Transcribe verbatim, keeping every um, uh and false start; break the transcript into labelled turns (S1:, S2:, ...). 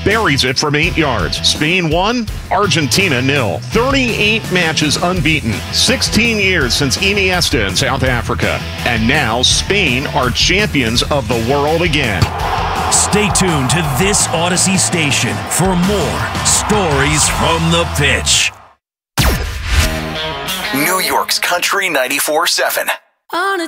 S1: buries it from eight yards. Spain won, Argentina nil. thirty-eight matches unbeaten. sixteen years since Iniesta in South Africa. And now Spain are champions of the world again.
S2: Stay tuned to this Odyssey station for more stories from the pitch.
S3: New York's Country ninety-four seven.